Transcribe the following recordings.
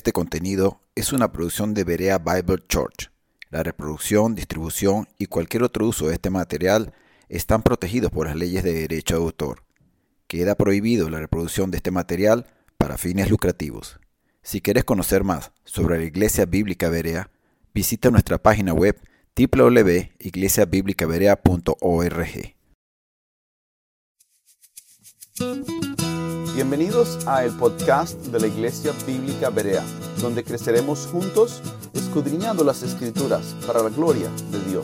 Este contenido es una producción de Berea Bible Church. La reproducción, distribución y cualquier otro uso de este material están protegidos por las leyes de derecho de autor. Queda prohibido la reproducción de este material para fines lucrativos. Si quieres conocer más sobre la Iglesia Bíblica Berea, visita nuestra página web www.iglesiabiblicaberea.org. Bienvenidos a el podcast de la Iglesia Bíblica Berea, donde creceremos juntos escudriñando las Escrituras para la gloria de Dios.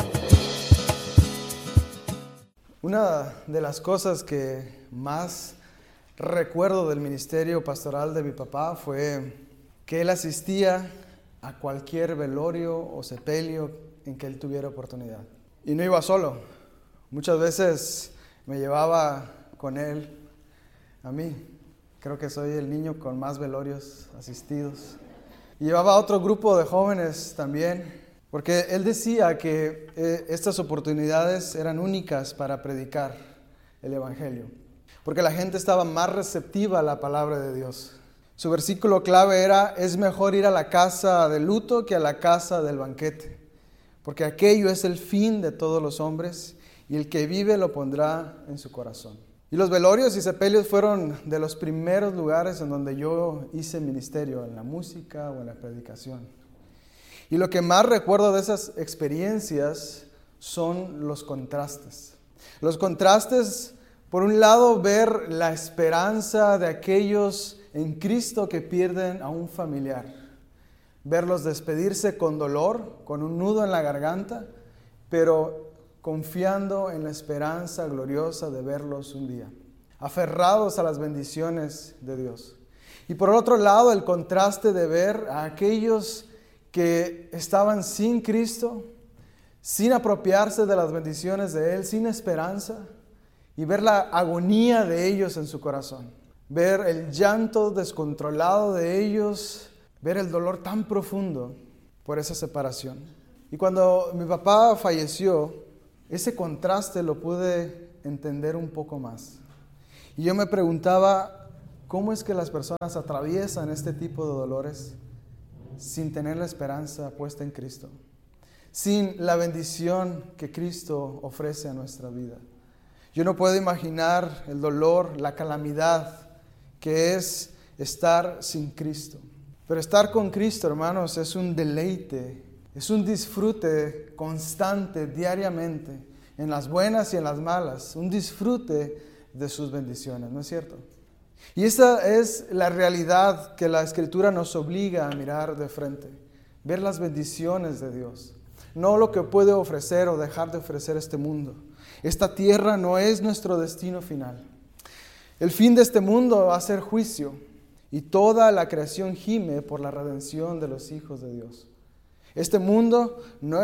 Una de las cosas que más recuerdo del ministerio pastoral de mi papá fue que él asistía a cualquier velorio o sepelio en que él tuviera oportunidad. Y no iba solo. Muchas veces me llevaba con él a mí. Creo que soy el niño con más velorios asistidos. Y llevaba a otro grupo de jóvenes también, porque él decía que estas oportunidades eran únicas para predicar el Evangelio, porque la gente estaba más receptiva a la palabra de Dios. Su versículo clave era: es mejor ir a la casa de luto que a la casa del banquete, porque aquello es el fin de todos los hombres, y el que vive lo pondrá en su corazón. Y los velorios y sepelios fueron de los primeros lugares en donde yo hice ministerio, en la música o en la predicación. Y lo que más recuerdo de esas experiencias son los contrastes. Los contrastes, por un lado, ver la esperanza de aquellos en Cristo que pierden a un familiar. Verlos despedirse con dolor, con un nudo en la garganta, pero confiando en la esperanza gloriosa de verlos un día, aferrados a las bendiciones de Dios. Y por otro lado, el contraste de ver a aquellos que estaban sin Cristo, sin apropiarse de las bendiciones de Él, sin esperanza, y ver la agonía de ellos en su corazón, ver el llanto descontrolado de ellos, ver el dolor tan profundo por esa separación. Y cuando mi papá falleció, ese contraste lo pude entender un poco más. Y yo me preguntaba, ¿cómo es que las personas atraviesan este tipo de dolores sin tener la esperanza puesta en Cristo? Sin la bendición que Cristo ofrece a nuestra vida. Yo no puedo imaginar el dolor, la calamidad que es estar sin Cristo. Pero estar con Cristo, hermanos, es un deleite. Es un disfrute constante, diariamente, en las buenas y en las malas. Un disfrute de sus bendiciones, ¿no es cierto? Y esa es la realidad que la Escritura nos obliga a mirar de frente. Ver las bendiciones de Dios. No lo que puede ofrecer o dejar de ofrecer este mundo. Esta tierra no es nuestro destino final. El fin de este mundo va a ser juicio. Y toda la creación gime por la redención de los hijos de Dios. En este mundo no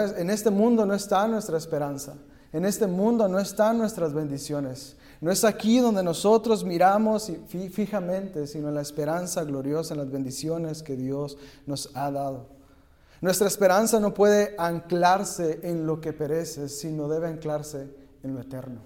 está nuestra esperanza. En este mundo no están nuestras bendiciones. No es aquí donde nosotros miramos fijamente, sino en la esperanza gloriosa, en las bendiciones que Dios nos ha dado. Nuestra esperanza no puede anclarse en lo que perece, sino debe anclarse en lo eterno.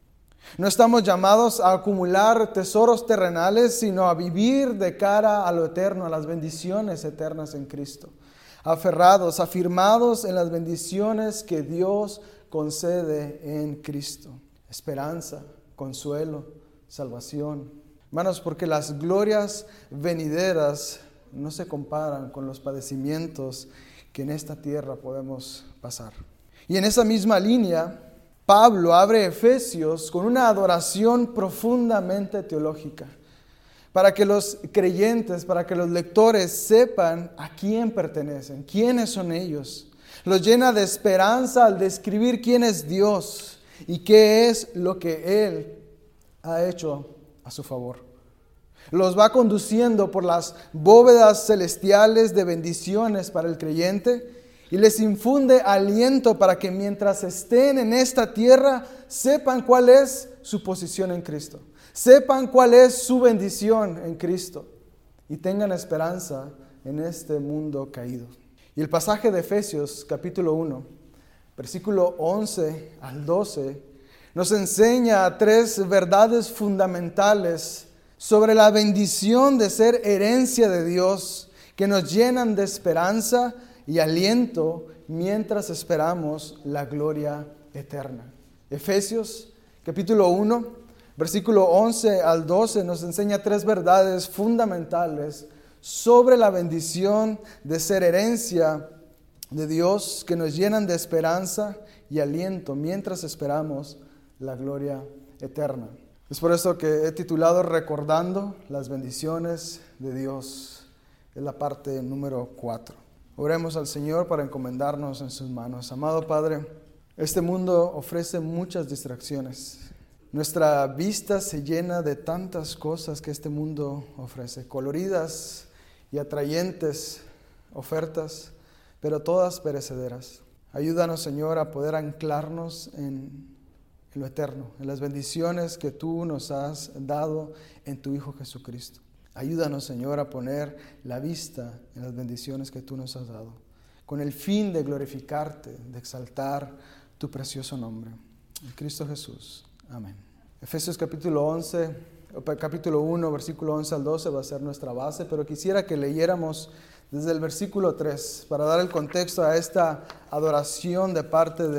No estamos llamados a acumular tesoros terrenales, sino a vivir de cara a lo eterno, a las bendiciones eternas en Cristo. Aferrados, afirmados en las bendiciones que Dios concede en Cristo. Esperanza, consuelo, salvación. Hermanos, porque las glorias venideras no se comparan con los padecimientos que en esta tierra podemos pasar. Y en esa misma línea, Pablo abre Efesios con una adoración profundamente teológica, para que los creyentes, para que los lectores sepan a quién pertenecen, quiénes son ellos. Los llena de esperanza al describir quién es Dios y qué es lo que Él ha hecho a su favor. Los va conduciendo por las bóvedas celestiales de bendiciones para el creyente y les infunde aliento para que mientras estén en esta tierra sepan cuál es su posición en Cristo. Sepan cuál es su bendición en Cristo y tengan esperanza en este mundo caído. Y el pasaje de Efesios capítulo 1, versículo 11 al 12, nos enseña 3 verdades fundamentales sobre la bendición de ser herencia de Dios que nos llenan de esperanza y aliento mientras esperamos la gloria eterna. Efesios capítulo 1, versículo 11 al 12 nos enseña 3 verdades fundamentales sobre la bendición de ser herencia de Dios, que nos llenan de esperanza y aliento mientras esperamos la gloria eterna. Es por eso que he titulado Recordando las bendiciones de Dios. Es la parte número 4. Oremos al Señor para encomendarnos en sus manos. Amado Padre, este mundo ofrece muchas distracciones. Nuestra vista se llena de tantas cosas que este mundo ofrece, coloridas y atrayentes ofertas, pero todas perecederas. Ayúdanos, Señor, a poder anclarnos en lo eterno, en las bendiciones que tú nos has dado en tu Hijo Jesucristo. Ayúdanos, Señor, a poner la vista en las bendiciones que tú nos has dado, con el fin de glorificarte, de exaltar tu precioso nombre. En Cristo Jesús. Amén. Efesios capítulo 1, versículo 11 al 12 va a ser nuestra base, pero quisiera que leyéramos desde el versículo 3 para dar el contexto a esta adoración de parte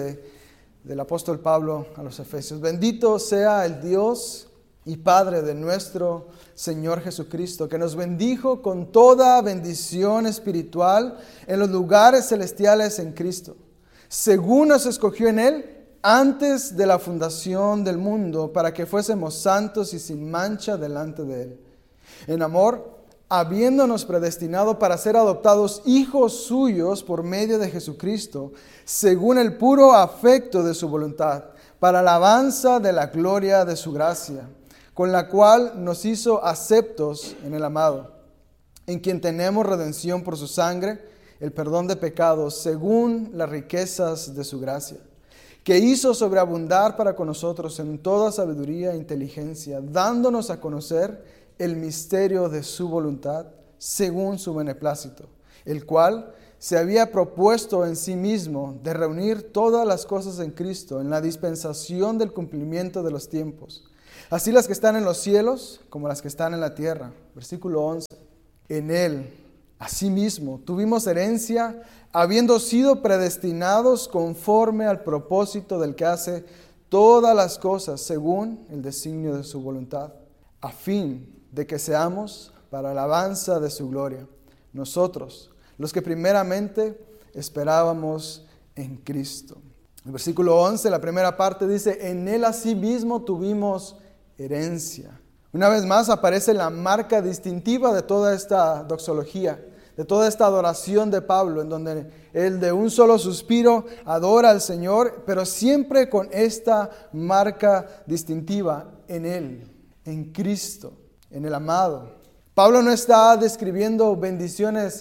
del apóstol Pablo a los Efesios. Bendito sea el Dios y Padre de nuestro Señor Jesucristo, que nos bendijo con toda bendición espiritual en los lugares celestiales en Cristo, según nos escogió en Él antes de la fundación del mundo, para que fuésemos santos y sin mancha delante de Él. En amor, habiéndonos predestinado para ser adoptados hijos suyos por medio de Jesucristo, según el puro afecto de su voluntad, para alabanza de la gloria de su gracia, con la cual nos hizo aceptos en el amado, en quien tenemos redención por su sangre, el perdón de pecados, según las riquezas de su gracia, que hizo sobreabundar para con nosotros en toda sabiduría e inteligencia, dándonos a conocer el misterio de su voluntad, según su beneplácito, el cual se había propuesto en sí mismo de reunir todas las cosas en Cristo, en la dispensación del cumplimiento de los tiempos, así las que están en los cielos como las que están en la tierra. Versículo 11. En Él, asimismo, tuvimos herencia, habiendo sido predestinados conforme al propósito del que hace todas las cosas según el designio de su voluntad, a fin de que seamos para alabanza de su gloria, nosotros, los que primeramente esperábamos en Cristo. El versículo 11, la primera parte dice, en Él asimismo tuvimos herencia. Una vez más aparece la marca distintiva de toda esta doxología, de toda esta adoración de Pablo, en donde él de un solo suspiro adora al Señor, pero siempre con esta marca distintiva, en Él, en Cristo, en el amado. Pablo no está describiendo bendiciones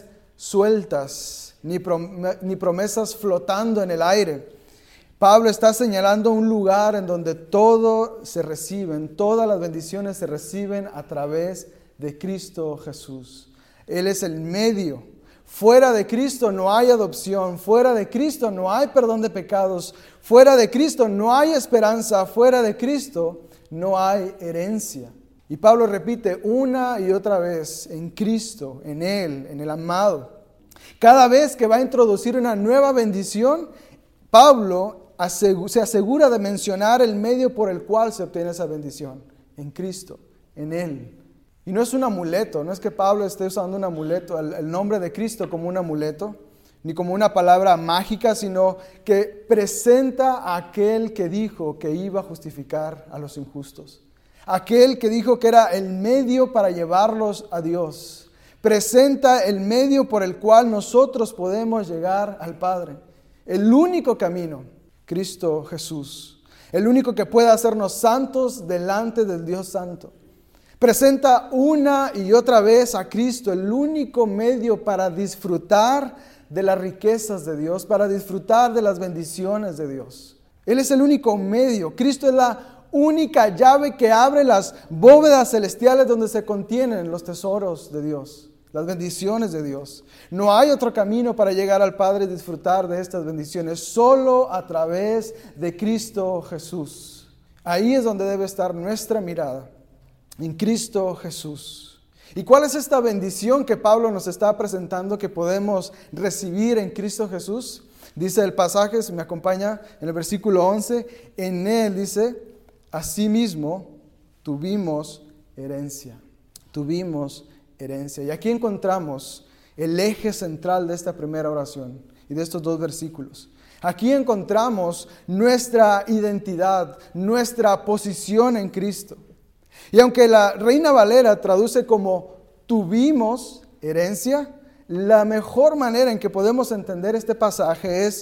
sueltas, ni promesas flotando en el aire. Pablo está señalando un lugar en donde todo se recibe, todas las bendiciones se reciben a través de Cristo Jesús. Él es el medio. Fuera de Cristo no hay adopción, fuera de Cristo no hay perdón de pecados, fuera de Cristo no hay esperanza, fuera de Cristo no hay herencia. Y Pablo repite una y otra vez, en Cristo, en Él, en el amado. Cada vez que va a introducir una nueva bendición, Pablo se asegura de mencionar el medio por el cual se obtiene esa bendición, en Cristo, en Él. Y no es un amuleto, no es que Pablo esté usando un amuleto, el nombre de Cristo como un amuleto, ni como una palabra mágica, sino que presenta a aquel que dijo que iba a justificar a los injustos. Aquel que dijo que era el medio para llevarlos a Dios. Presenta el medio por el cual nosotros podemos llegar al Padre. El único camino, Cristo Jesús. El único que puede hacernos santos delante del Dios Santo. Presenta una y otra vez a Cristo, el único medio para disfrutar de las riquezas de Dios, para disfrutar de las bendiciones de Dios. Él es el único medio. Cristo es la única llave que abre las bóvedas celestiales donde se contienen los tesoros de Dios, las bendiciones de Dios. No hay otro camino para llegar al Padre y disfrutar de estas bendiciones, solo a través de Cristo Jesús. Ahí es donde debe estar nuestra mirada, en Cristo Jesús. ¿Y cuál es esta bendición que Pablo nos está presentando que podemos recibir en Cristo Jesús? Dice el pasaje, si me acompaña, en el versículo 11, en Él dice, asimismo tuvimos herencia. Tuvimos herencia. Y aquí encontramos el eje central de esta primera oración y de estos dos versículos. Aquí encontramos nuestra identidad, nuestra posición en Cristo. Y aunque la Reina Valera traduce como tuvimos herencia, la mejor manera en que podemos entender este pasaje es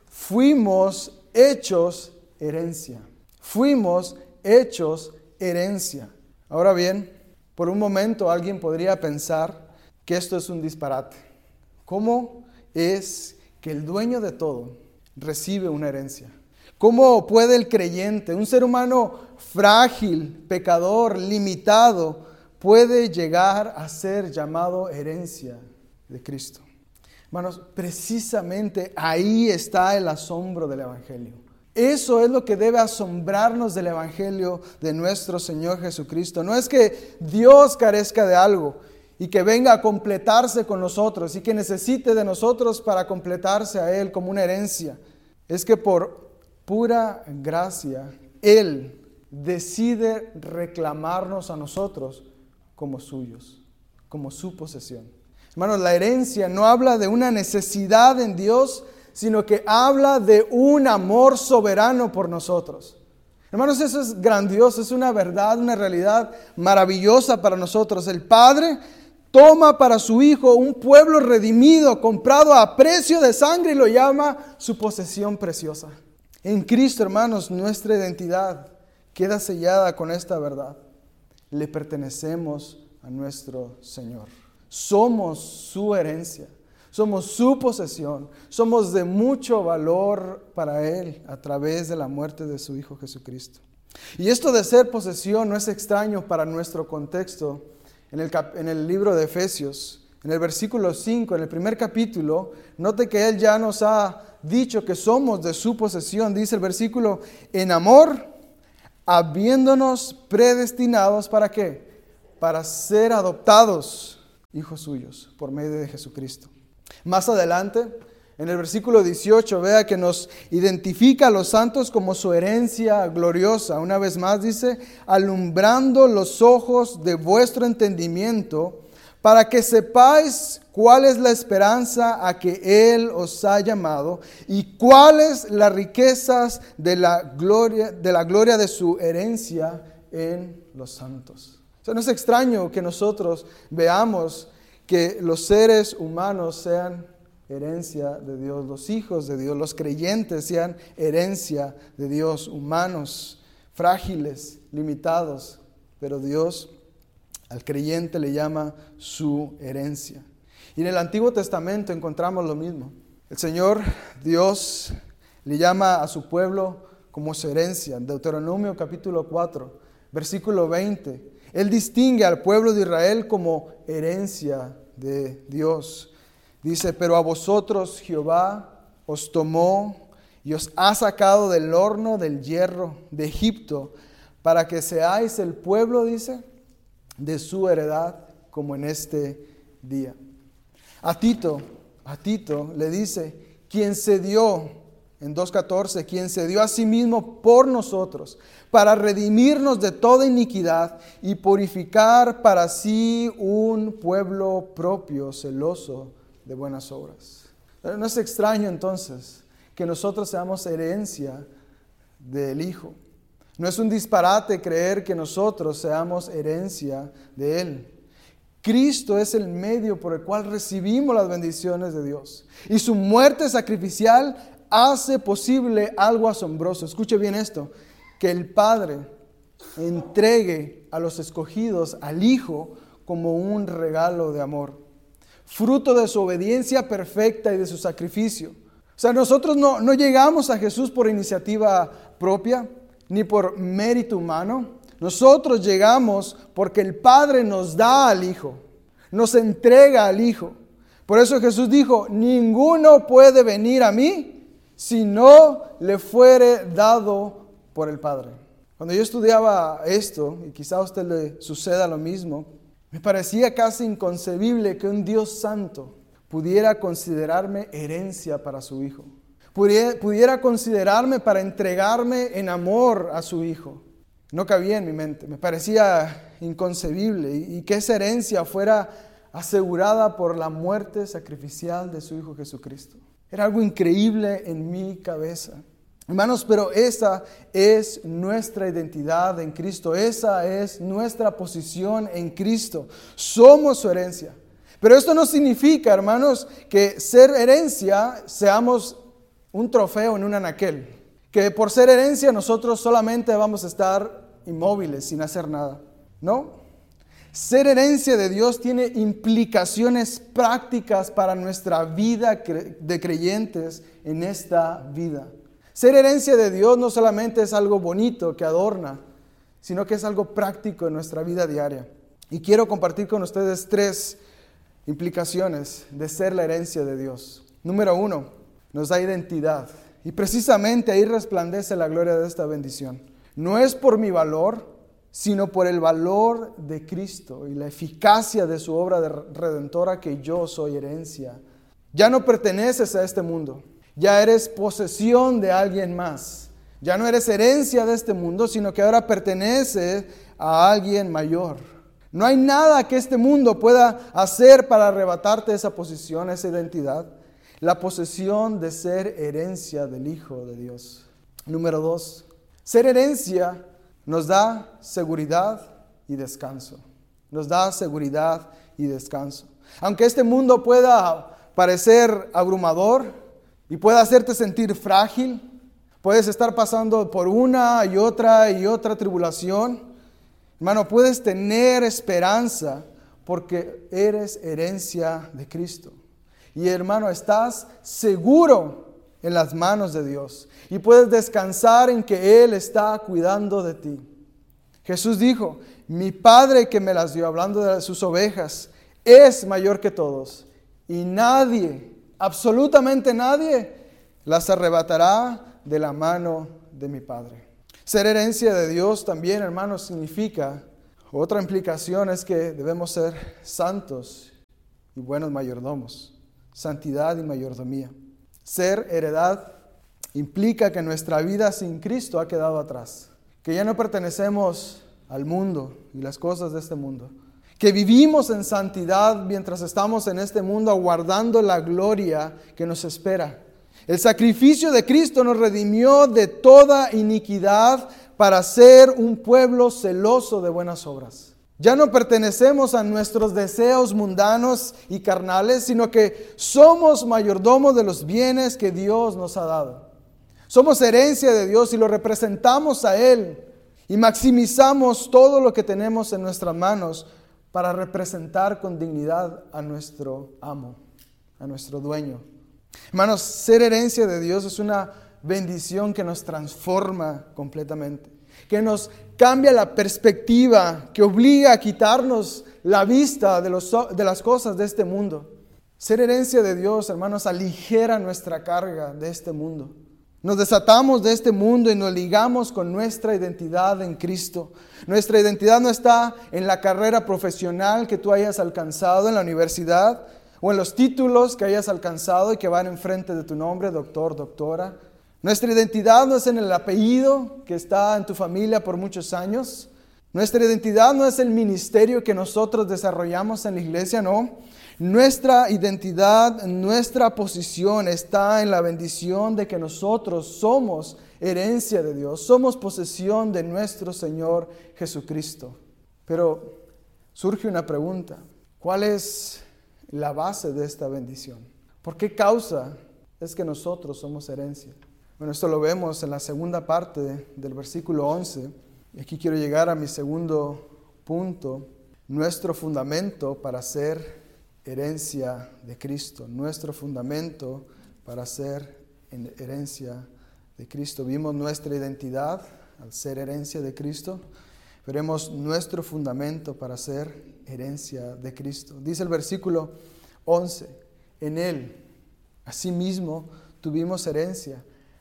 fuimos hechos herencia. Fuimos hechos herencia. Ahora bien, por un momento alguien podría pensar que esto es un disparate. ¿Cómo es que el dueño de todo recibe una herencia? ¿Cómo puede el creyente, un ser humano frágil, pecador, limitado, puede llegar a ser llamado herencia de Cristo? Hermanos, precisamente ahí está el asombro del Evangelio. Eso es lo que debe asombrarnos del Evangelio de nuestro Señor Jesucristo. No es que Dios carezca de algo y que venga a completarse con nosotros y que necesite de nosotros para completarse a Él como una herencia. Es que por pura gracia, Él decide reclamarnos a nosotros como suyos, como su posesión. Hermanos, la herencia no habla de una necesidad en Dios, sino que habla de un amor soberano por nosotros. Hermanos, eso es grandioso, es una verdad, una realidad maravillosa para nosotros. El Padre toma para su Hijo un pueblo redimido, comprado a precio de sangre, y lo llama su posesión preciosa. En Cristo, hermanos, nuestra identidad queda sellada con esta verdad. Le pertenecemos a nuestro Señor. Somos su herencia. Somos su posesión. Somos de mucho valor para Él a través de la muerte de su Hijo Jesucristo. Y esto de ser posesión no es extraño para nuestro contexto. En el libro de Efesios, en el versículo 5, en el primer capítulo, note que Él ya nos ha dicho que somos de su posesión. Dice el versículo, en amor, habiéndonos predestinados, ¿para qué? Para ser adoptados hijos suyos por medio de Jesucristo. Más adelante, en el versículo 18, vea que nos identifica a los santos como su herencia gloriosa. Una vez más dice, alumbrando los ojos de vuestro entendimiento, para que sepáis cuál es la esperanza a que Él os ha llamado y cuáles las riquezas de la gloria de su herencia en los santos. O sea, no es extraño que nosotros veamos que los seres humanos sean herencia de Dios, los hijos de Dios, los creyentes sean herencia de Dios, humanos, frágiles, limitados, pero Dios al creyente le llama su herencia. Y en el Antiguo Testamento encontramos lo mismo. El Señor Dios le llama a su pueblo como su herencia. En Deuteronomio capítulo 4, versículo 20, Él distingue al pueblo de Israel como herencia de Dios. Dice, pero a vosotros Jehová os tomó y os ha sacado del horno del hierro de Egipto, para que seáis el pueblo, dice, de su heredad, como en este día. A Tito le dice, quien se dio, en 2:14, quien se dio a sí mismo por nosotros, para redimirnos de toda iniquidad y purificar para sí un pueblo propio, celoso de buenas obras. No es extraño entonces que nosotros seamos herencia del Hijo. No es un disparate creer que nosotros seamos herencia de Él. Cristo es el medio por el cual recibimos las bendiciones de Dios. Y su muerte sacrificial hace posible algo asombroso. Escuche bien esto, que el Padre entregue a los escogidos al Hijo como un regalo de amor, fruto de su obediencia perfecta y de su sacrificio. O sea, nosotros no llegamos a Jesús por iniciativa propia, ni por mérito humano. Nosotros llegamos porque el Padre nos da al Hijo, nos entrega al Hijo. Por eso Jesús dijo, ninguno puede venir a mí si no le fuere dado por el Padre. Cuando yo estudiaba esto, y quizá a usted le suceda lo mismo, Me parecía casi inconcebible que un Dios santo pudiera considerarme herencia para su Hijo. Pudiera considerarme para entregarme en amor a su Hijo. No cabía en mi mente, me parecía inconcebible y que esa herencia fuera asegurada por la muerte sacrificial de su Hijo Jesucristo. Era algo increíble en mi cabeza. Hermanos, pero esa es nuestra identidad en Cristo, esa es nuestra posición en Cristo. Somos su herencia. Pero esto no significa, hermanos, que ser herencia seamos un trofeo en un anaquel. Que por ser herencia nosotros solamente vamos a estar inmóviles sin hacer nada. No. Ser herencia de Dios tiene implicaciones prácticas para nuestra vida de creyentes en esta vida. Ser herencia de Dios no solamente es algo bonito que adorna, sino que es algo práctico en nuestra vida diaria. Y quiero compartir con ustedes 3 implicaciones de ser la herencia de Dios. Número 1, nos da identidad. Y precisamente ahí resplandece la gloria de esta bendición. No es por mi valor, sino por el valor de Cristo y la eficacia de su obra redentora que yo soy herencia. Ya no perteneces a este mundo. Ya eres posesión de alguien más. Ya no eres herencia de este mundo, sino que ahora perteneces a alguien mayor. No hay nada que este mundo pueda hacer para arrebatarte esa posición, esa identidad. La posesión de ser herencia del Hijo de Dios. Número 2. Ser herencia nos da seguridad y descanso. Nos da seguridad y descanso. Aunque este mundo pueda parecer abrumador, y puede hacerte sentir frágil. Puedes estar pasando por una y otra tribulación. Hermano, puedes tener esperanza porque eres herencia de Cristo. Y hermano, estás seguro en las manos de Dios. Y puedes descansar en que Él está cuidando de ti. Jesús dijo, mi Padre que me las dio, hablando de sus ovejas, es mayor que todos. Y nadie, absolutamente nadie, las arrebatará de la mano de mi Padre. Ser herencia de Dios también, hermanos, significa, otra implicación es que debemos ser santos y buenos mayordomos. Santidad y mayordomía. Ser heredad implica que nuestra vida sin Cristo ha quedado atrás. Que ya no pertenecemos al mundo y las cosas de este mundo. Que vivimos en santidad mientras estamos en este mundo aguardando la gloria que nos espera. El sacrificio de Cristo nos redimió de toda iniquidad para ser un pueblo celoso de buenas obras. Ya no pertenecemos a nuestros deseos mundanos y carnales, sino que somos mayordomos de los bienes que Dios nos ha dado. Somos herencia de Dios y lo representamos a Él y maximizamos todo lo que tenemos en nuestras manos para representar con dignidad a nuestro amo, a nuestro dueño. Hermanos, ser herencia de Dios es una bendición que nos transforma completamente, que nos cambia la perspectiva, que obliga a quitarnos la vista de las cosas de este mundo. Ser herencia de Dios, hermanos, aligera nuestra carga de este mundo. Nos desatamos de este mundo y nos ligamos con nuestra identidad en Cristo. Nuestra identidad no está en la carrera profesional que tú hayas alcanzado en la universidad o en los títulos que hayas alcanzado y que van enfrente de tu nombre, doctor, doctora. Nuestra identidad no es en el apellido que está en tu familia por muchos años. Nuestra identidad no es el ministerio que nosotros desarrollamos en la iglesia, no. Nuestra identidad, nuestra posición está en la bendición de que nosotros somos herencia de Dios, somos posesión de nuestro Señor Jesucristo. Pero surge una pregunta, ¿cuál es la base de esta bendición? ¿Por qué causa es que nosotros somos herencia? Bueno, esto lo vemos en la segunda parte del versículo 11. Y aquí quiero llegar a mi segundo punto, nuestro fundamento para ser herencia de Cristo. Nuestro fundamento para ser herencia de Cristo. Vimos nuestra identidad al ser herencia de Cristo. Veremos nuestro fundamento para ser herencia de Cristo. Dice el versículo 11, en Él, asimismo, tuvimos herencia,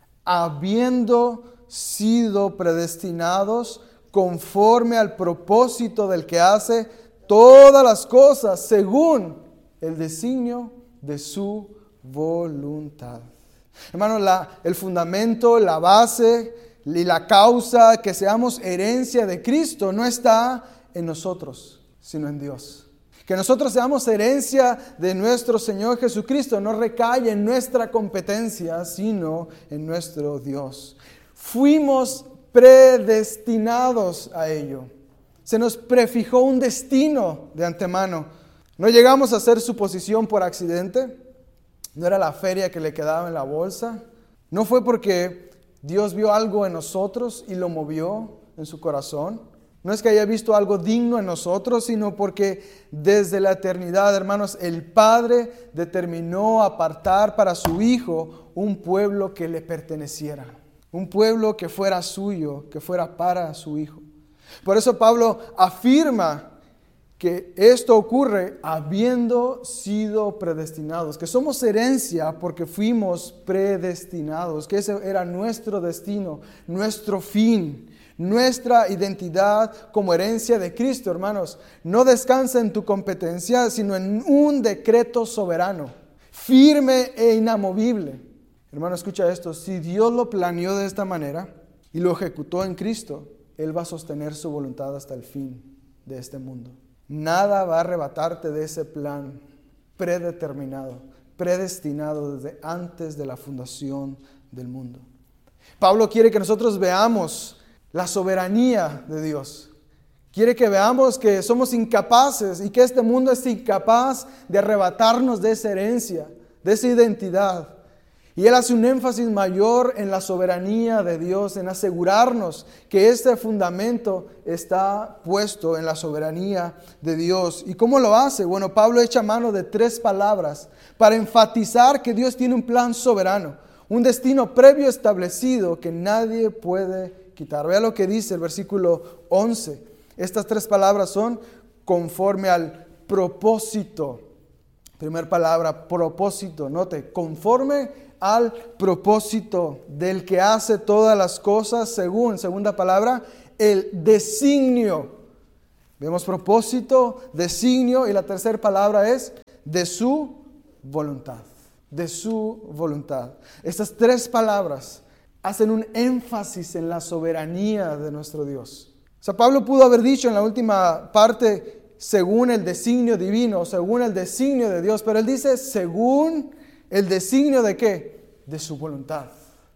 habiendo sido predestinados conforme al propósito del que hace todas las cosas según el designio de su voluntad. Hermanos, el fundamento, la base y la causa que seamos herencia de Cristo no está en nosotros, sino en Dios. Que nosotros seamos herencia de nuestro Señor Jesucristo no recae en nuestra competencia, sino en nuestro Dios. Fuimos predestinados a ello. Se nos prefijó un destino de antemano. No llegamos a hacer suposición por accidente. No era la feria que le quedaba en la bolsa. No fue porque Dios vio algo en nosotros y lo movió en su corazón. No es que haya visto algo digno en nosotros, sino porque desde la eternidad, hermanos, el Padre determinó apartar para su Hijo un pueblo que le perteneciera. Un pueblo que fuera suyo, que fuera para su Hijo. Por eso Pablo afirma que esto ocurre habiendo sido predestinados, que somos herencia porque fuimos predestinados, que ese era nuestro destino, nuestro fin, nuestra identidad como herencia de Cristo, hermanos. No descansa en tu competencia, sino en un decreto soberano, firme e inamovible. Hermano, escucha esto, si Dios lo planeó de esta manera y lo ejecutó en Cristo, Él va a sostener su voluntad hasta el fin de este mundo. Nada va a arrebatarte de ese plan predeterminado, predestinado desde antes de la fundación del mundo. Pablo quiere que nosotros veamos la soberanía de Dios. Quiere que veamos que somos incapaces y que este mundo es incapaz de arrebatarnos de esa herencia, de esa identidad. Y él hace un énfasis mayor en la soberanía de Dios, en asegurarnos que este fundamento está puesto en la soberanía de Dios. ¿Y cómo lo hace? Bueno, Pablo echa mano de 3 palabras para enfatizar que Dios tiene un plan soberano, un destino previo establecido que nadie puede quitar. Vea lo que dice el versículo 11. Estas 3 palabras son conforme al propósito. Primera palabra, propósito. Note, conforme al propósito del que hace todas las cosas según, segunda palabra, el designio. Vemos propósito, designio, y la tercera palabra es de su voluntad. De su voluntad. Estas 3 palabras hacen un énfasis en la soberanía de nuestro Dios. O sea, Pablo pudo haber dicho en la última parte, según el designio divino, según el designio de Dios, pero él dice, según el designio de ¿qué? De su voluntad.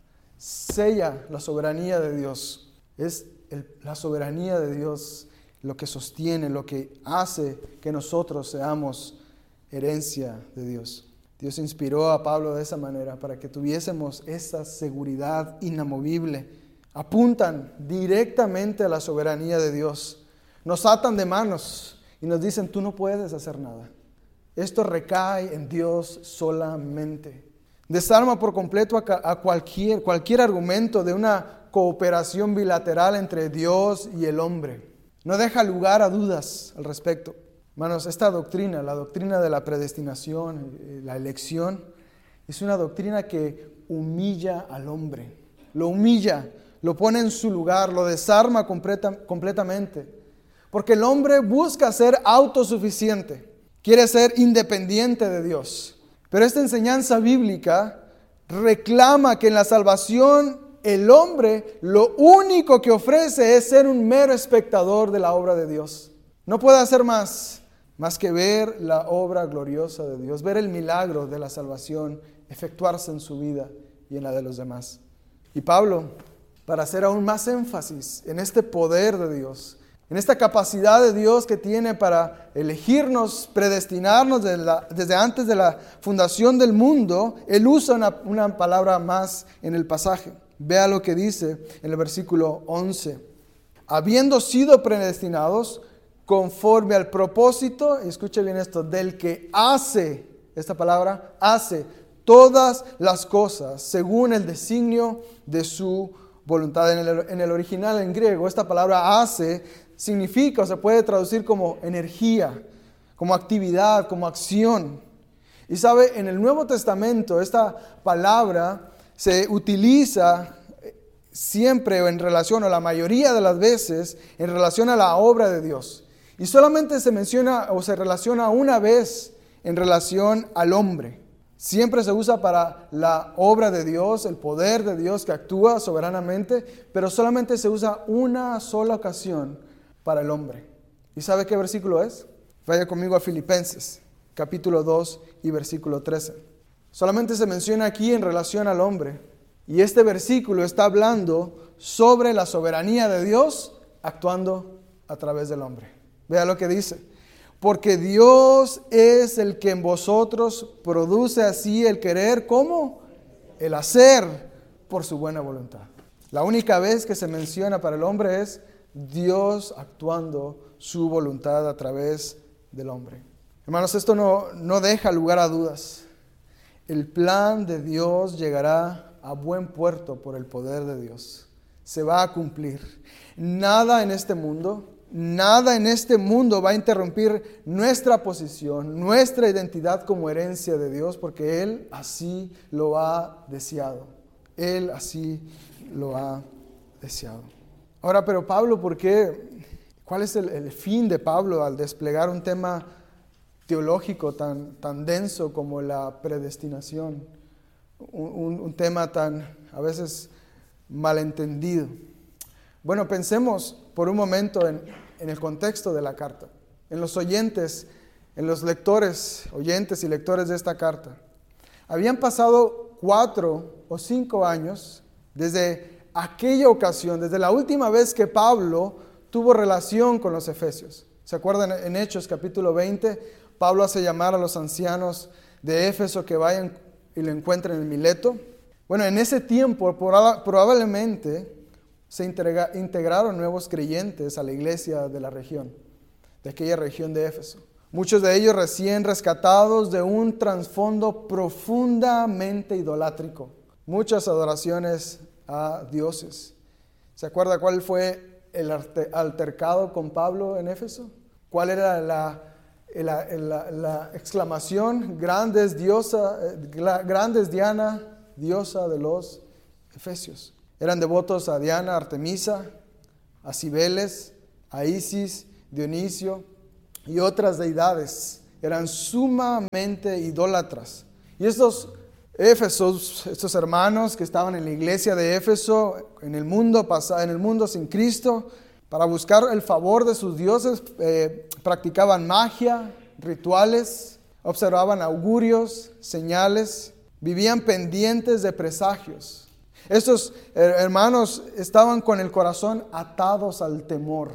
Sella la soberanía de Dios. Es la soberanía de Dios lo que sostiene, lo que hace que nosotros seamos herencia de Dios. Dios inspiró a Pablo de esa manera para que tuviésemos esa seguridad inamovible. Apuntan directamente a la soberanía de Dios. Nos atan de manos y nos dicen, tú no puedes hacer nada. Esto recae en Dios solamente. Desarma por completo a cualquier argumento de una cooperación bilateral entre Dios y el hombre. No deja lugar a dudas al respecto. Hermanos, esta doctrina, la doctrina de la predestinación, la elección, es una doctrina que humilla al hombre. Lo humilla, lo pone en su lugar, lo desarma completamente. Porque el hombre busca ser autosuficiente. Quiere ser independiente de Dios. Pero esta enseñanza bíblica reclama que en la salvación el hombre lo único que ofrece es ser un mero espectador de la obra de Dios. No puede hacer más que ver la obra gloriosa de Dios, ver el milagro de la salvación efectuarse en su vida y en la de los demás. Y Pablo, para hacer aún más énfasis en este poder de Dios, en esta capacidad de Dios que tiene para elegirnos, predestinarnos desde antes de la fundación del mundo, él usa una palabra más en el pasaje. Vea lo que dice en el versículo 11. Habiendo sido predestinados conforme al propósito, y escuche bien esto, del que hace, esta palabra, hace todas las cosas según el designio de su voluntad. En el original, en griego, esta palabra hace significa o se puede traducir como energía, como actividad, como acción. Y sabe, en el Nuevo Testamento esta palabra se utiliza siempre en relación, o la mayoría de las veces, en relación a la obra de Dios. Y solamente se menciona o se relaciona una vez en relación al hombre. Siempre se usa para la obra de Dios, el poder de Dios que actúa soberanamente, pero solamente se usa una sola ocasión para el hombre. ¿Y sabe qué versículo es? Vaya conmigo a Filipenses, capítulo 2 y versículo 13. Solamente se menciona aquí en relación al hombre. Y este versículo está hablando sobre la soberanía de Dios actuando a través del hombre. Vea lo que dice. Porque Dios es el que en vosotros produce así el querer, ¿cómo? El hacer por su buena voluntad. La única vez que se menciona para el hombre es Dios actuando su voluntad a través del hombre. Hermanos, esto no deja lugar a dudas. El plan de Dios llegará a buen puerto por el poder de Dios. Se va a cumplir. Nada en este mundo va a interrumpir nuestra posición, nuestra identidad como herencia de Dios, porque Él así lo ha deseado. Él así lo ha deseado. Ahora, pero Pablo, ¿por qué? ¿Cuál es el fin de Pablo al desplegar un tema teológico tan denso como la predestinación? Un tema tan, a veces, malentendido. Bueno, pensemos por un momento en el contexto de la carta, en los oyentes, en los lectores, oyentes y lectores de esta carta. Habían pasado 4 o 5 años desde aquella ocasión, desde la última vez que Pablo tuvo relación con los efesios. ¿Se acuerdan? En Hechos capítulo 20, Pablo hace llamar a los ancianos de Éfeso que vayan y lo encuentren en Mileto. Bueno, en ese tiempo probablemente se integraron nuevos creyentes a la iglesia de la región, de aquella región de Éfeso. Muchos de ellos recién rescatados de un trasfondo profundamente idolátrico. Muchas adoraciones a dioses. ¿Se acuerda cuál fue el altercado con Pablo en Éfeso? ¿Cuál era la exclamación? Grande es Diana, diosa de los efesios. Eran devotos a Diana, Artemisa, a Cibeles, a Isis, Dionisio y otras deidades. Eran sumamente idólatras. Y estos hermanos que estaban en la iglesia de Éfeso, en el mundo sin Cristo, para buscar el favor de sus dioses, practicaban magia, rituales, observaban augurios, señales, vivían pendientes de presagios. Estos hermanos estaban con el corazón atados al temor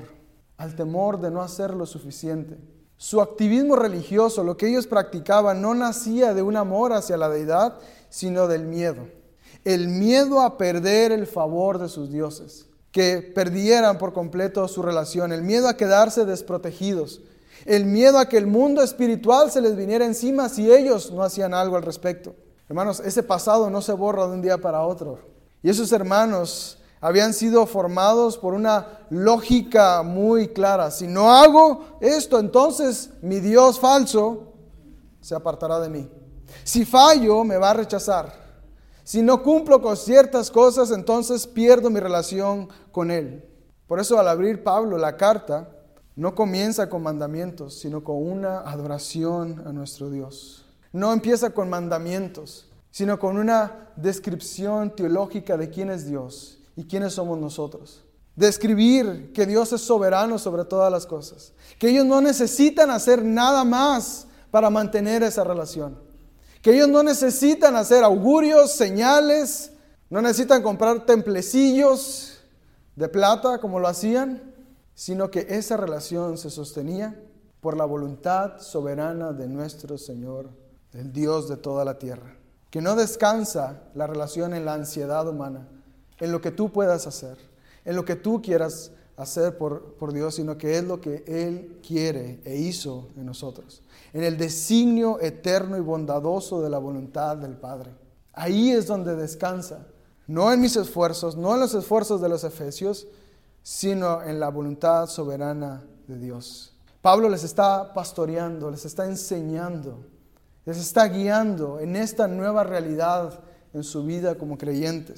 de no hacer lo suficiente. Su activismo religioso, lo que ellos practicaban, no nacía de un amor hacia la deidad, sino del miedo. El miedo a perder el favor de sus dioses, que perdieran por completo su relación, el miedo a quedarse desprotegidos, el miedo a que el mundo espiritual se les viniera encima si ellos no hacían algo al respecto. Hermanos, ese pasado no se borra de un día para otro. Y esos hermanos habían sido formados por una lógica muy clara. Si no hago esto, entonces mi Dios falso se apartará de mí. Si fallo, me va a rechazar. Si no cumplo con ciertas cosas, entonces pierdo mi relación con Él. Por eso al abrir Pablo la carta, no comienza con mandamientos, sino con una adoración a nuestro Dios. No empieza con mandamientos, sino con una descripción teológica de quién es Dios y quiénes somos nosotros. Describir que Dios es soberano sobre todas las cosas, que ellos no necesitan hacer nada más para mantener esa relación, que ellos no necesitan hacer augurios, señales, no necesitan comprar templecillos de plata como lo hacían, sino que esa relación se sostenía por la voluntad soberana de nuestro Señor, el Dios de toda la tierra. Que no descansa la relación en la ansiedad humana, en lo que tú puedas hacer, en lo que tú quieras hacer por Dios, sino que es lo que Él quiere e hizo en nosotros, en el designio eterno y bondadoso de la voluntad del Padre. Ahí es donde descansa, no en mis esfuerzos, no en los esfuerzos de los efesios, sino en la voluntad soberana de Dios. Pablo les está pastoreando, les está enseñando, les está guiando en esta nueva realidad en su vida como creyentes.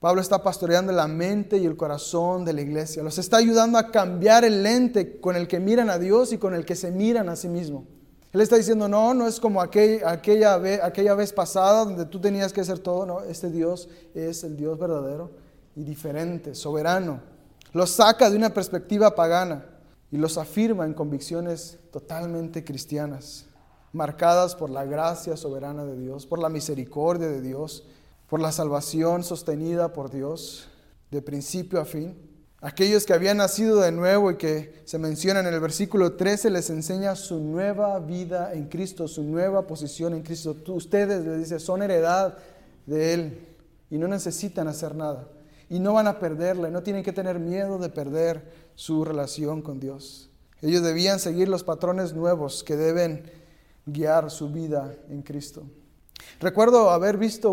Pablo está pastoreando la mente y el corazón de la iglesia. Los está ayudando a cambiar el lente con el que miran a Dios y con el que se miran a sí mismo. Él está diciendo, no es como aquella vez pasada donde tú tenías que hacer todo. No, este Dios es el Dios verdadero y diferente, soberano. Los saca de una perspectiva pagana y los afirma en convicciones totalmente cristianas, marcadas por la gracia soberana de Dios, por la misericordia de Dios, por la salvación sostenida por Dios, de principio a fin. Aquellos que habían nacido de nuevo y que se mencionan en el versículo 13, les enseña su nueva vida en Cristo, su nueva posición en Cristo. Ustedes, les dice, son heredad de Él y no necesitan hacer nada. Y no van a perderla, y no tienen que tener miedo de perder su relación con Dios. Ellos debían seguir los patrones nuevos que deben guiar su vida en Cristo. Recuerdo haber visto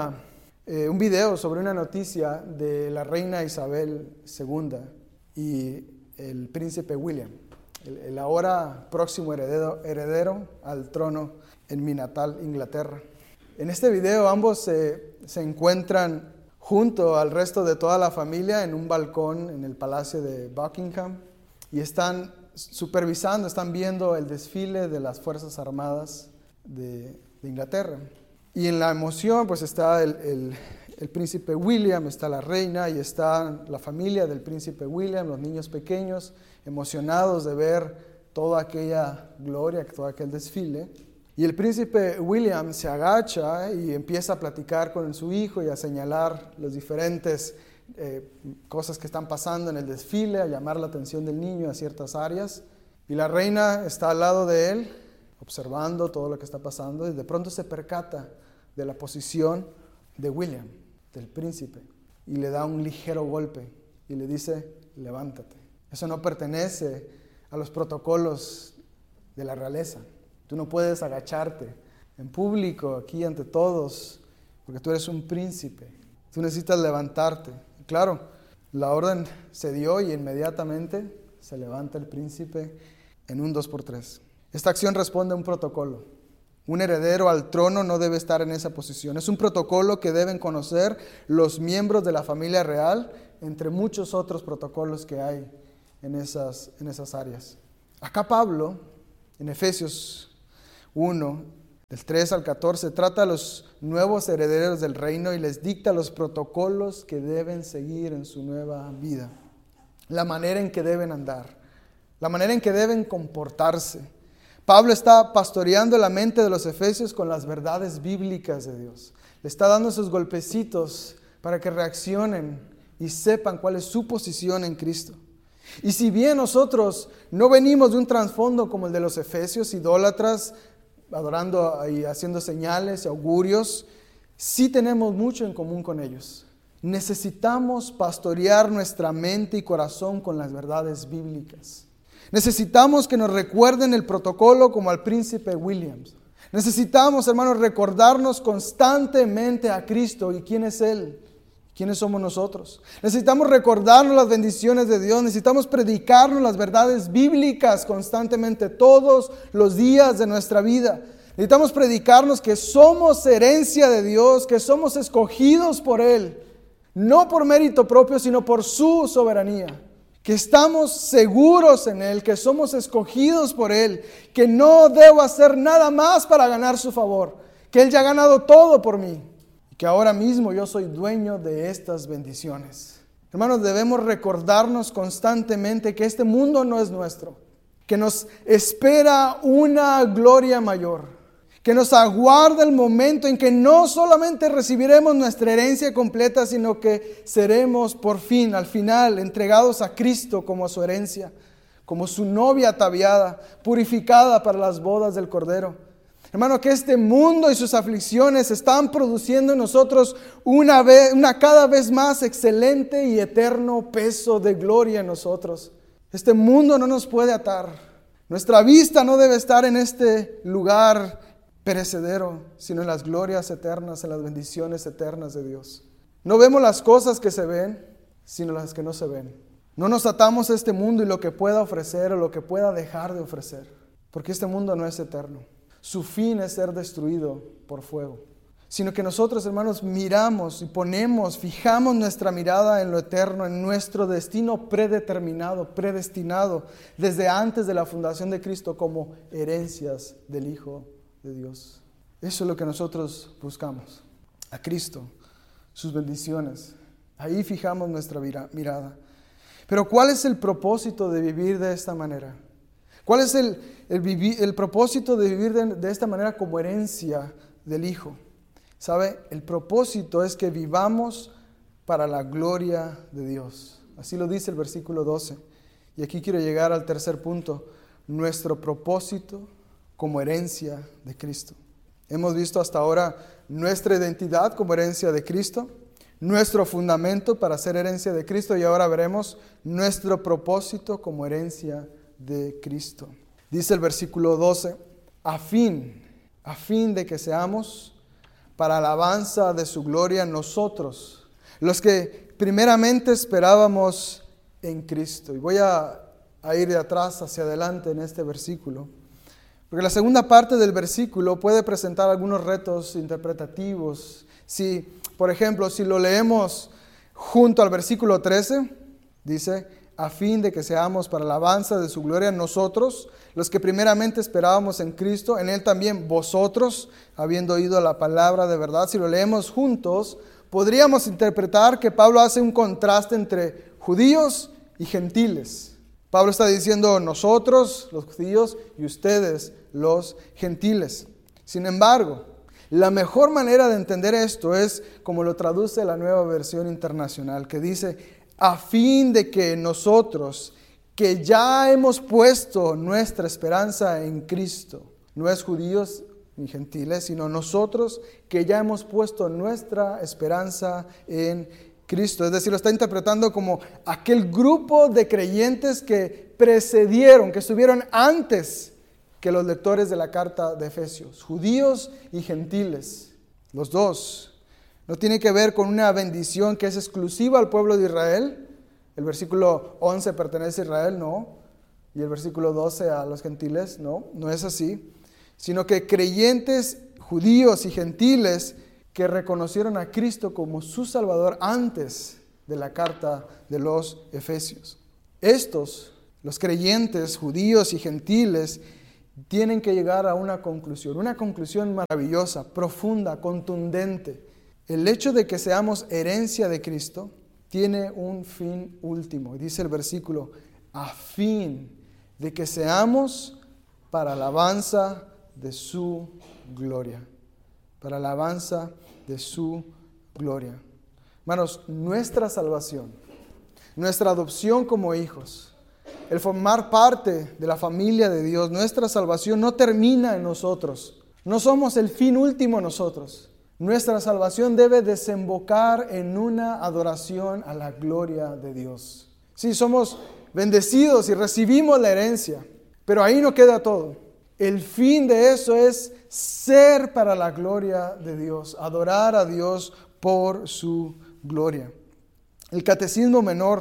un video sobre una noticia de la reina Isabel II y el príncipe William, el ahora próximo heredero al trono en mi natal Inglaterra. En este video ambos se encuentran junto al resto de toda la familia en un balcón en el Palacio de Buckingham y están supervisando, están viendo el desfile de las Fuerzas Armadas de Inglaterra. Y en la emoción pues está el príncipe William, está la reina y está la familia del príncipe William, los niños pequeños, emocionados de ver toda aquella gloria, todo aquel desfile. Y el príncipe William se agacha y empieza a platicar con su hijo y a señalar las diferentes cosas que están pasando en el desfile, a llamar la atención del niño a ciertas áreas. Y la reina está al lado de él, observando todo lo que está pasando, y de pronto se percata de la posición de William, del príncipe, y le da un ligero golpe y le dice, levántate. Eso no pertenece a los protocolos de la realeza. Tú no puedes agacharte en público, aquí ante todos, porque tú eres un príncipe. Tú necesitas levantarte. Y claro, la orden se dio y inmediatamente se levanta el príncipe en un 2x3. Esta acción responde a un protocolo. Un heredero al trono no debe estar en esa posición. Es un protocolo que deben conocer los miembros de la familia real, entre muchos otros protocolos que hay en esas áreas. Acá Pablo, en Efesios 1, del 3 al 14, trata a los nuevos herederos del reino y les dicta los protocolos que deben seguir en su nueva vida, la manera en que deben andar, la manera en que deben comportarse. Pablo está pastoreando la mente de los efesios con las verdades bíblicas de Dios. Le está dando esos golpecitos para que reaccionen y sepan cuál es su posición en Cristo. Y si bien nosotros no venimos de un trasfondo como el de los efesios, idólatras, adorando y haciendo señales y augurios, sí tenemos mucho en común con ellos. Necesitamos pastorear nuestra mente y corazón con las verdades bíblicas. Necesitamos que nos recuerden el protocolo como al príncipe Williams. Necesitamos, hermanos, recordarnos constantemente a Cristo y quién es Él, quiénes somos nosotros. Necesitamos recordarnos las bendiciones de Dios. Necesitamos predicarnos las verdades bíblicas constantemente todos los días de nuestra vida. Necesitamos predicarnos que somos herencia de Dios, que somos escogidos por Él, no por mérito propio, sino por su soberanía. Que estamos seguros en Él, que somos escogidos por Él, que no debo hacer nada más para ganar su favor, que Él ya ha ganado todo por mí, y que ahora mismo yo soy dueño de estas bendiciones. Hermanos, debemos recordarnos constantemente que este mundo no es nuestro, que nos espera una gloria mayor, que nos aguarda el momento en que no solamente recibiremos nuestra herencia completa, sino que seremos por fin, al final, entregados a Cristo como su herencia, como su novia ataviada, purificada para las bodas del Cordero. Hermano, que este mundo y sus aflicciones están produciendo en nosotros una cada vez más excelente y eterno peso de gloria en nosotros. Este mundo no nos puede atar. Nuestra vista no debe estar en este lugar perecedero, sino en las glorias eternas, en las bendiciones eternas de Dios. No vemos las cosas que se ven, sino las que no se ven. No nos atamos a este mundo y lo que pueda ofrecer o lo que pueda dejar de ofrecer, porque este mundo no es eterno. Su fin es ser destruido por fuego. sino que nosotros, hermanos, miramos y fijamos nuestra mirada en lo eterno, en nuestro destino predeterminado, predestinado, desde antes de la fundación de Cristo como herencias del Hijo de Dios. Eso es lo que nosotros buscamos, a Cristo, sus bendiciones. Ahí fijamos nuestra mirada. Pero ¿cuál es el propósito de vivir de esta manera? ¿Cuál es el propósito de vivir de esta manera como herencia del Hijo? ¿Sabe? El propósito es que vivamos para la gloria de Dios. Así lo dice el versículo 12. Y aquí quiero llegar al tercer punto. Nuestro propósito como herencia de Cristo. Hemos visto hasta ahora nuestra identidad como herencia de Cristo, nuestro fundamento para ser herencia de Cristo, y ahora veremos nuestro propósito como herencia de Cristo. Dice el versículo 12, a fin de que seamos para alabanza de su gloria nosotros, los que primeramente esperábamos en Cristo. Y voy a ir de atrás hacia adelante en este versículo, porque la segunda parte del versículo puede presentar algunos retos interpretativos. Por ejemplo, si lo leemos junto al versículo 13, dice, a fin de que seamos para alabanza de su gloria nosotros, los que primeramente esperábamos en Cristo, en Él también vosotros, habiendo oído la palabra de verdad. Si lo leemos juntos, podríamos interpretar que Pablo hace un contraste entre judíos y gentiles. Pablo está diciendo nosotros, los judíos, y ustedes, los gentiles. Sin embargo, la mejor manera de entender esto es como lo traduce la Nueva Versión Internacional, que dice, a fin de que nosotros, que ya hemos puesto nuestra esperanza en Cristo, no es judíos ni gentiles, sino nosotros que ya hemos puesto nuestra esperanza en Cristo. Es decir, lo está interpretando como aquel grupo de creyentes que precedieron, que estuvieron antes que los lectores de la carta de Efesios, judíos y gentiles, los dos. No tiene que ver con una bendición que es exclusiva al pueblo de Israel. El versículo 11 pertenece a Israel, no. Y el versículo 12 a los gentiles, no es así. Sino que creyentes judíos y gentiles que reconocieron a Cristo como su Salvador antes de la carta de los Efesios. Estos, los creyentes judíos y gentiles, tienen que llegar a una conclusión maravillosa, profunda, contundente. El hecho de que seamos herencia de Cristo tiene un fin último. Dice el versículo, a fin de que seamos para alabanza de su gloria. Para alabanza de su gloria. Hermanos, nuestra salvación, nuestra adopción como hijos, el formar parte de la familia de Dios, nuestra salvación no termina en nosotros. No somos el fin último nosotros. Nuestra salvación debe desembocar en una adoración a la gloria de Dios. Sí, somos bendecidos y recibimos la herencia, pero ahí no queda todo. El fin de eso es ser para la gloria de Dios, adorar a Dios por su gloria. El Catecismo Menor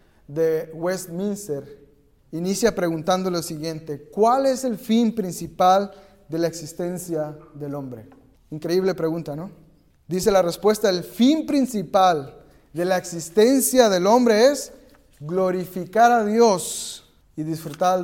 de Westminster inicia preguntando lo siguiente: ¿cuál es el fin principal de la existencia del hombre? Increíble pregunta, ¿no? Dice la respuesta: el fin principal de la existencia del hombre es glorificar a Dios y disfrutar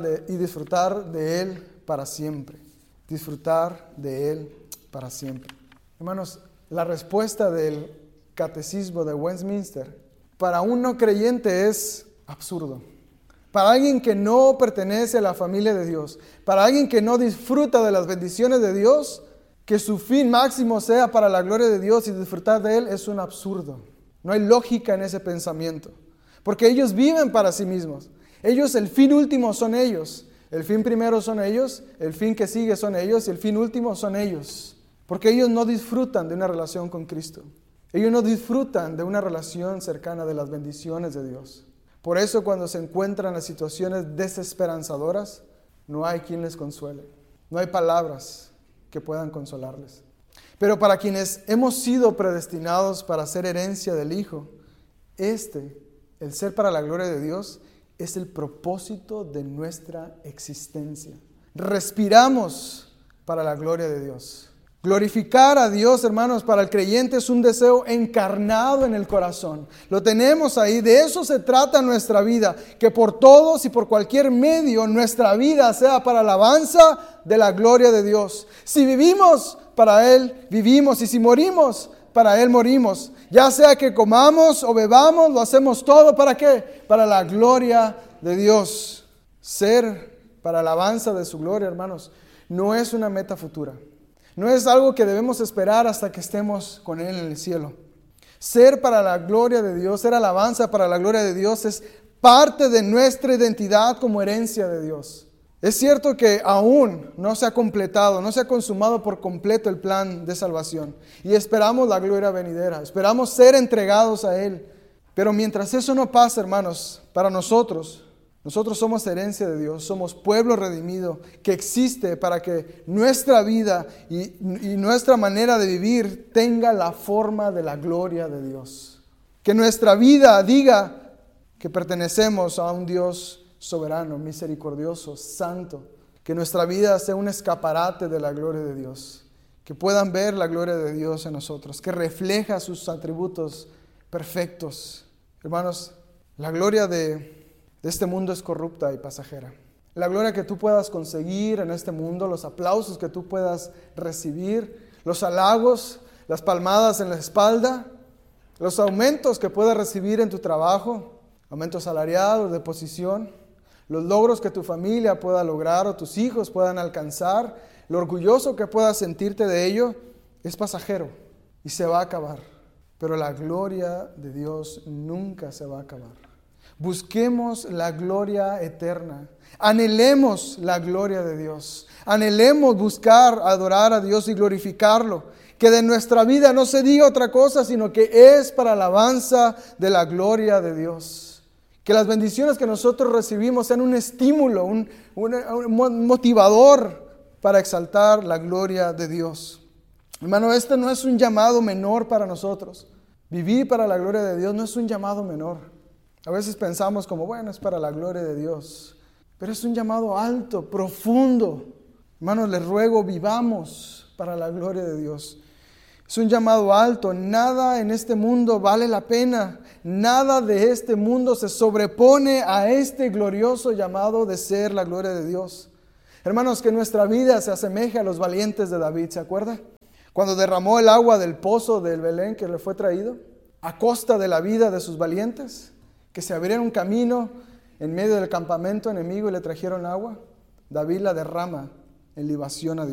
de Él para siempre. Disfrutar de Él para siempre. Hermanos, la respuesta del Catecismo de Westminster para un no creyente es absurdo. Para alguien que no pertenece a la familia de Dios, para alguien que no disfruta de las bendiciones de Dios, que su fin máximo sea para la gloria de Dios y disfrutar de Él, es un absurdo. No hay lógica en ese pensamiento, porque ellos viven para sí mismos. Ellos, el fin último son ellos. El fin primero son ellos, el fin que sigue son ellos y el fin último son ellos. Porque ellos no disfrutan de una relación con Cristo. Ellos no disfrutan de una relación cercana de las bendiciones de Dios. Por eso cuando se encuentran en situaciones desesperanzadoras, no hay quien les consuele. No hay palabras que puedan consolarles. Pero para quienes hemos sido predestinados para ser herencia del Hijo, el ser para la gloria de Dios, es el propósito de nuestra existencia. Respiramos para la gloria de Dios. Glorificar a Dios, hermanos, para el creyente es un deseo encarnado en el corazón. Lo tenemos ahí, de eso se trata nuestra vida, que por todos y por cualquier medio nuestra vida sea para alabanza de la gloria de Dios. Si vivimos, para Él vivimos, y si morimos, para Él morimos. Ya sea que comamos o bebamos, lo hacemos todo, ¿para qué? Para la gloria de Dios. Ser para alabanza de su gloria, hermanos, no es una meta futura. No es algo que debemos esperar hasta que estemos con Él en el cielo. Ser para la gloria de Dios, ser alabanza para la gloria de Dios es parte de nuestra identidad como herencia de Dios. Es cierto que aún no se ha completado, no se ha consumado por completo el plan de salvación. Y esperamos la gloria venidera, esperamos ser entregados a Él. Pero mientras eso no pasa, hermanos, para nosotros somos herencia de Dios, somos pueblo redimido que existe para que nuestra vida y nuestra manera de vivir tenga la forma de la gloria de Dios. Que nuestra vida diga que pertenecemos a un Dios soberano, misericordioso, santo. Que nuestra vida sea un escaparate de la gloria de Dios. Que puedan ver la gloria de Dios en nosotros, que refleja sus atributos perfectos. Hermanos, la gloria de este mundo es corrupta y pasajera. La gloria que tú puedas conseguir en este mundo, los aplausos que tú puedas recibir, los halagos, las palmadas en la espalda, los aumentos que puedas recibir en tu trabajo, aumento salarial o de posición, los logros que tu familia pueda lograr o tus hijos puedan alcanzar, lo orgulloso que puedas sentirte de ello, es pasajero y se va a acabar. Pero la gloria de Dios nunca se va a acabar. Busquemos la gloria eterna. Anhelemos la gloria de Dios. Anhelemos buscar, adorar a Dios y glorificarlo. Que de nuestra vida no se diga otra cosa, sino que es para alabanza de la gloria de Dios. Que las bendiciones que nosotros recibimos sean un estímulo, un motivador para exaltar la gloria de Dios. Hermano, este no es un llamado menor para nosotros. Vivir para la gloria de Dios no es un llamado menor. A veces pensamos como, bueno, es para la gloria de Dios. Pero es un llamado alto, profundo. Hermanos, les ruego, vivamos para la gloria de Dios. Es un llamado alto. Nada en este mundo vale la pena. Nada de este mundo se sobrepone a este glorioso llamado de ser la gloria de Dios. Hermanos, que nuestra vida se asemeje a los valientes de David, ¿se acuerda? Cuando derramó el agua del pozo del Belén que le fue traído, a costa de la vida de sus valientes, que se abrieron un camino en medio del campamento enemigo y le trajeron agua. David la derrama en libación a Dios.